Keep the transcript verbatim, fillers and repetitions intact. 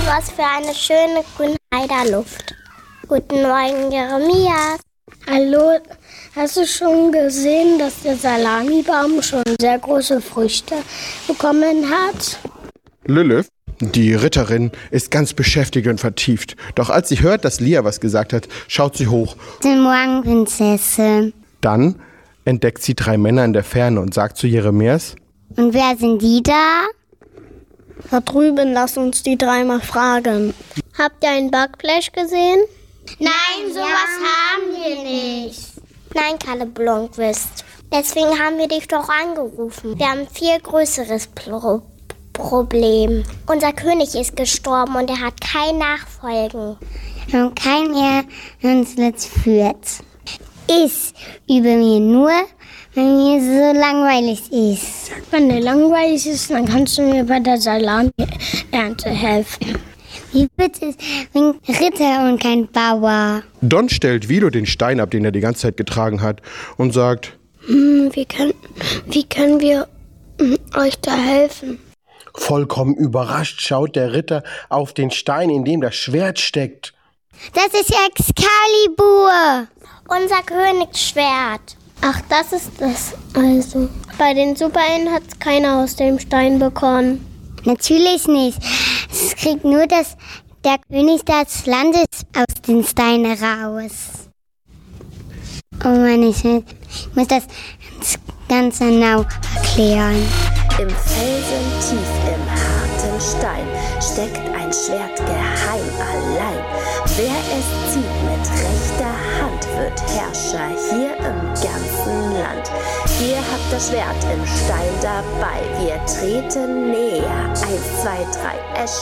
Was für eine schöne Grünheiderluft. Guten Morgen, Jeremias. Hallo, hast du schon gesehen, dass der Salamibaum schon sehr große Früchte bekommen hat? Lilith, die Ritterin, ist ganz beschäftigt und vertieft. Doch als sie hört, dass Lia was gesagt hat, schaut sie hoch. Guten Morgen, Prinzessin. Dann entdeckt sie drei Männer in der Ferne und sagt zu Jeremias: Und wer sind die da? Da drüben, lass uns die dreimal fragen. Habt ihr ein Backblech gesehen? Nein, sowas haben wir nicht. Nein, Kalle Blomqvist. Deswegen haben wir dich doch angerufen. Wir haben ein viel größeres Pro- Problem. Unser König ist gestorben und er hat keinen Nachfolgen. Und kein mehr uns jetzt führt. Ich übe mir nur, wenn mir so langweilig ist. Wenn dir langweilig ist, dann kannst du mir bei der Salami-Ernte helfen. Wie wird es ein Ritter und kein Bauer? Don stellt Vito den Stein ab, den er die ganze Zeit getragen hat, und sagt: Hm, wie, können, wie können wir hm, euch da helfen? Vollkommen überrascht schaut der Ritter auf den Stein, in dem das Schwert steckt. Das ist Excalibur. Unser Königsschwert. Ach, das ist das also. Bei den Superhelden hat es keiner aus dem Stein bekommen. Natürlich nicht. Es kriegt nur das, der König des Landes aus den Steinen raus. Oh Mann, ich muss das ganz genau erklären. Im Felsen tief im harten Stein steckt ein Schwert geheim allein. Wer es zieht mit rechter Hand, wird Herrscher hier im ganzen Land. Ihr habt das Schwert im Stein dabei, wir treten näher. Eins, zwei, drei, es